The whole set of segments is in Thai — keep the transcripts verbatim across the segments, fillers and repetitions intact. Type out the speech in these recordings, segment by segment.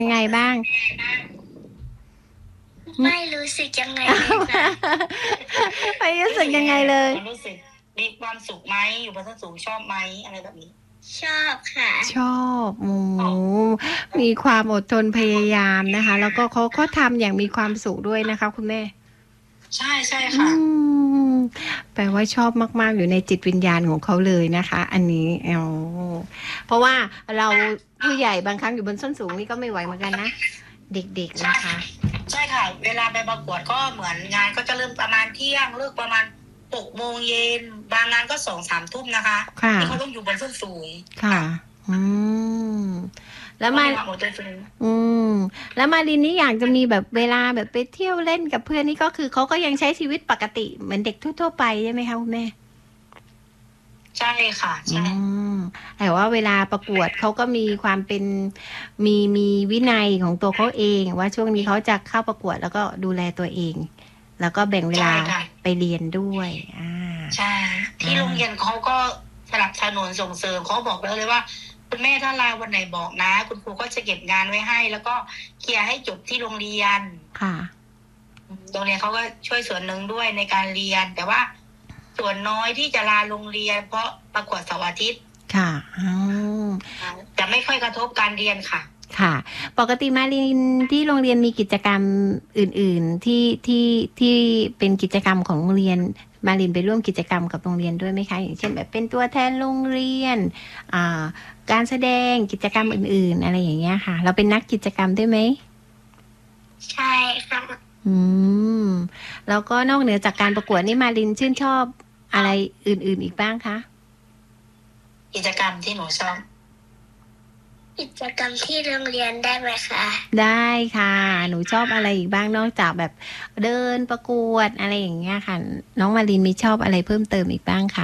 ยังไงบ้างไม่รู้สึกยังไงเลยค่ะไม่รู้สึกยังไงเลยรู้สึกมีความสุขไหมอยู่บนส้นสูงชอบไหมอะไรแบบนี้ชอบค่ะชอบโอ้มีความอดทนพยายามนะคะ แล้วก็เขาเขาทำอย่างมีความสุขด้วยนะคะคุณแม่ใช่ใช่อืค่ะมแปลว่าชอบมากๆอยู่ในจิตวิญญาณของเขาเลยนะคะ อันนี้อ๋อเพราะว่าเราผู้ใหญ่บางครั้งอยู่บนส้นสูงนี่ก็ไม่ไหวเหมือนกันนะ เด็กๆนะคะใช่ค่ะ เวลาไปประกวดก็เหมือนงานก็จะเริ่มประมาณเที่ยงเลิกประมาณหกโมงเย็นบางงานก็สองสามทุ่มนะคะค่ะที่เขาต้องอยู่บนส้นสูงค่ะ อืม แล้วมาก็ความอดทนสูงอืม แล้วมารินนี่อยากจะมีแบบเวลาแบบไปเที่ยวเล่นกับเพื่อนนี่ก็คือเขาก็ยังใช้ชีวิตปกติเหมือนเด็กทั่วๆไปใช่ไหมคะคุณแม่ใช่ค่ะอืใช่มแต่ว่าเวลาประกวดเขาก็มีความเป็นมีมีวินัยของตัวเขาเอง ว่าช่วงนี้เขาจะเข้าประกวดแล้วก็ดูแลตัวเอง แล้วก็แบ่งเวลาใช่ค่ะไปเรียนด้วยอ่าใช่ ที่โรงเรียนเขาก็สนับสนุนส่งเสริมเขาบอกแล้วเลยว่าคุณแม่ถ้าลาวันไหนบอกนะ คุณครูก็จะเก็บงานไว้ให้ แล้วก็เคลียร์ให้จบที่โรงเรียนค่ะโรงเรียนเขาก็ช่วยส่วนหนึ่งด้วยในการเรียน แต่ว่าส่วนน้อยที่จะลาโรงเรียน เพราะประกวดเสาร์อาทิตย์ค่ะอืมจะไม่ค่อยกระทบการเรียนค่ะค่ะ ปกติมารินที่โรงเรียนมีกิจกรรมอื่น ๆ ที่ที่ที่เป็นกิจกรรมของโรงเรียน มารินไปร่วมกิจกรรมกับโรงเรียนด้วยไหมคะ อย่างเช่นแบบเป็นตัวแทนโรงเรียน อ่า การแสดงกิจกรรมอื่น ๆ อะไรอย่างเงี้ยค่ะ เราเป็นนักกิจกรรมด้วยไหมใช่ค่ะอืม แล้วก็นอกเหนือจากการประกวดนี่มารินชื่นชอบอะไรอื่น ๆ อีกบ้างคะกิจกรรมที่หนูชอบกิจกรรมที่โรงเรียนได้ไหมคะได้ค่ะ หนูชอบอะไรอีกบ้างนอกจากแบบเดินประกวดอะไรอย่างเงี้ยค่ะ น้องมารินมีชอบอะไรเพิ่มเติมอีกบ้างคะ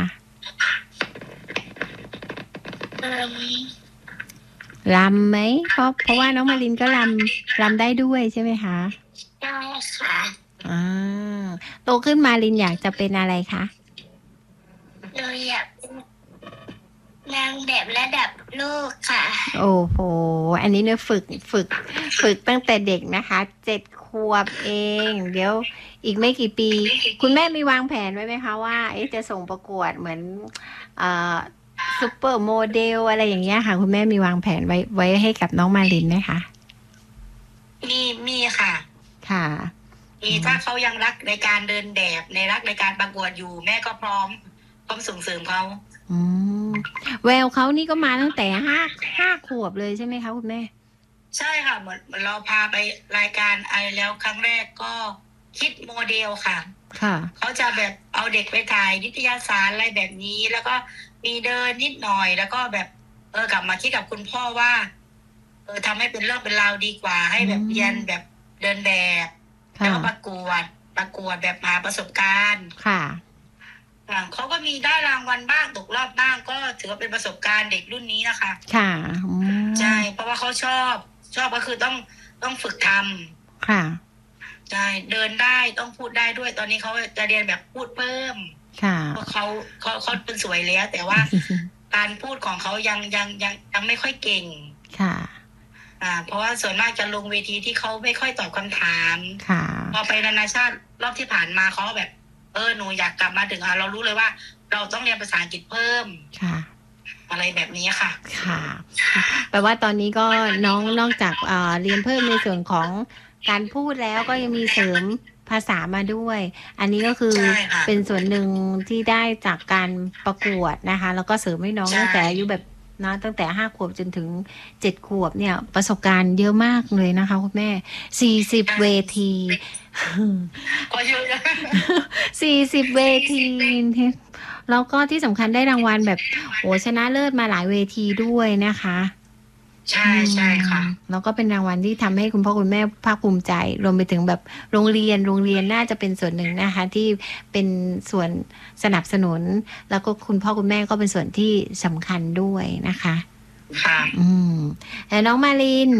เอิ่มรำไหมเพราะเพราะว่าน้องมารินก็รำรำได้ด้วยใช่ไหมคะได้ค่ะอ่าโตขึ้นมารินอยากจะเป็นอะไรคะหนูอยากเป็นนางแบบระดับโลกค่ะโอ้โห อันนี้เนี่ยฝึกฝึกฝึกตั้งแต่เด็กนะคะเจ็ดขวบเอง เดี๋ยวอีกไม่กี่ปี คุณแม่มีวางแผนไว้ไหมคะว่าเอ๊ะจะส่งประกวดเหมือนเอ่อซูเปอร์โมเดลอะไรอย่างเงี้ยค่ะ คุณแม่มีวางแผนไว้ไว้ให้กับน้องมารินไหมคะมีมีค่ะค่ะมีถ้าเขายังรักในการเดินแบบในรักในการประกวดอยู่ แม่ก็พร้อมพร้อมส่งเสริมเขาอืมแววเขานี่ก็มาตั้งแต่ห้าห้าขวบเลยใช่ไหมคะคุณแม่ใช่ค่ะเหมือนเหมือนเราพาไปรายการไอแล้วครั้งแรกก็คิดโมเดลค่ะค่ะเขาจะแบบเอาเด็กไปถ่ายนิตยสารอะไรแบบนี้ แล้วก็มีเดินนิดหน่อย แล้วก็แบบ เออกลับมาคิดกับคุณพ่อว่า เออทำให้เป็นเรื่องเป็นราวดีกว่า ให้แบบอืมเรียนแบบเดินแบบแล้วค่ะก็ประกวด ประกวดแบบหาประสบการณ์ค่ะอ่าเขาก็มีได้รางวัลบ้างตกรอบบ้าง ก็ถือว่าเป็นประสบการณ์เด็กรุ่นนี้นะคะค่ะอืมใช่ เพราะว่าเขาชอบ ชอบก็คือต้องต้องฝึกทำค่ะใช่เดินได้ต้องพูดได้ด้วยตอนนี้เขาจะเรียนแบบพูดเพิ่มค่ะเพราะเขาเขาเขาเป็นสวยแล้ว แต่ว่าการพูดของเขายังยังยังยังไม่ค่อยเก่งค่ะอ่า เพราะว่าส่วนมากจะลงเวทีที่เขาไม่ค่อยตอบคำถามค่ะพอไปนานาชาติรอบที่ผ่านมาเขาแบบ เออหนูอยากกลับมาถึงอ่ะเรารู้เลยว่า เราต้องเรียนภาษาอังกฤษเพิ่มค่ะอะไรแบบนี้ค่ะค่ะ แปลว่าตอนนี้ก็น้องนอกจากเอ่อเรียนเพิ่มในส่วนของการพูดแล้วก็ยังมีเสริมภาษามาด้วย อันนี้ก็คือใช่ค่ะเป็นส่วนหนึ่งที่ได้จากการประกวดนะคะ แล้วก็เสริมให้น้องใช่ตั้งแต่อายุแบบนะตั้งแต่ห้าขวบจนถึงเจ็ดขวบเนี่ย ประสบการณ์เยอะมากเลยนะคะคุณแม่สี่สิบเวทีก็เยอะนะสี่สิบเวทีแล้วก็ที่สำคัญได้รางวัลแบบโอ้ชนะเลิศมาหลายเวทีด้วยนะคะใช่ใช่ค่ะอืมแล้วก็เป็นรางวัลที่ทำให้คุณพ่อคุณแม่ภาคภูมิใจ รวมไปถึงแบบโรงเรียนโรงเรียนน่าจะเป็นส่วนหนึ่งนะคะ ที่เป็นส่วนสนับสนุน แล้วก็คุณพ่อคุณแม่ก็เป็นส่วนที่สำคัญด้วยนะคะค่ะอืมแต่น้องมาริน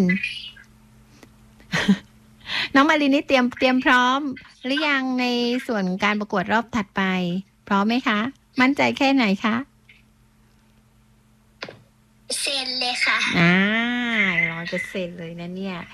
น้องมารินนี่เตรียมเตรียมพร้อม หรือยังในส่วนการประกวดรอบถัดไป พร้อมไหมคะ มั่นใจแค่ไหนคะเซ็นเลยค่ะอ่าร้อยเปอร์เซ็นต์เลยนะเนี่ย